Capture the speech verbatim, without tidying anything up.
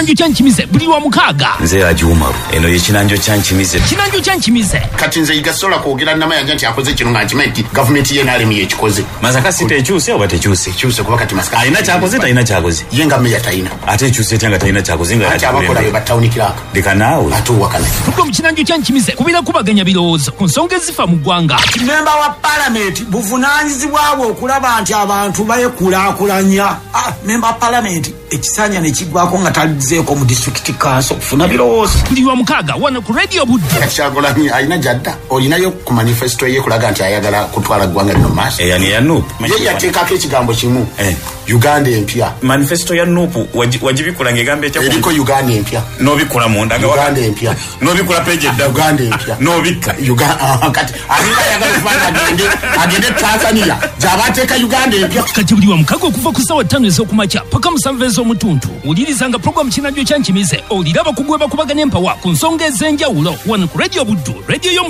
Kinanjo Chanchimize buli wa mukaga. Nze ajumaru eno ye Kinanjo Chanchimize. Kinanjo Chanchimize kati nze igasola kwogera namaya nti akoze kino nga nkimanyi government ye nali miye kikoze. Masaka site ekyuse oba tekyuse? Ekyuse kuba kati Masaka alina kyakoze talina kyakoze. Yenga meya talina. Ate ekyuse tyanga talina kyakoze nga ati abakola be batawuni kiraka. Deka naawe. Atu wakana. Tuko mu Kinanjo Chanchimize kubira kubaganya birowoozo ku nsonga ezifa mu ggwanga. Member wa parliament buvunaanyizibwabwe okulaba nti abantu bayekulaakulanya. Ah, member wa parliament ekisanya ne kigwako nga talizeeko mu district council kufuna birowoozo. Buli wa mukaga wana ku radio Buddu. Kyagulanyi alina jadda olinayo ku manifesto ye kulaga nti ayagala kutwala ggwanga lino maaso. Eyani ya Nuupu. Ye yateekako ekigambo kimu. Eh. Uganda empya. Manifesto ya Nuupu wagibikola ng'egamba ekya eriko Uganda empya. N'obikola munda nga Uganda empya. N'obikola page edda Uganda empya. N'obikka Uganda kati alinga yagala kufanya agende agende Tanzania jabateeka Uganda empya. Kati buli wa mukaga okuva ku ssaawa ttaano ez'okumakya paka musanvu ez'omutuntu wuliriza program Kinanjo Chanchimize oliraba kugweba kubaganya empawa ku nsonga ez'enjawulo wano ku radio Buddu radio yo